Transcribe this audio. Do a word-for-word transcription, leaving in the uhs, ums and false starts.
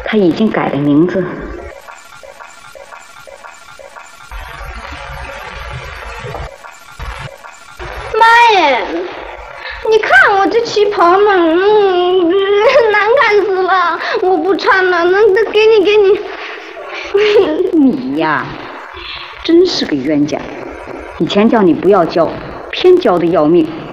他已经改了名字。 妈耶！你看我这旗袍嘛，嗯，难看死了，我不穿了，那那给你给你。 你呀，真是个冤家！以前叫你不要教，偏教的要命。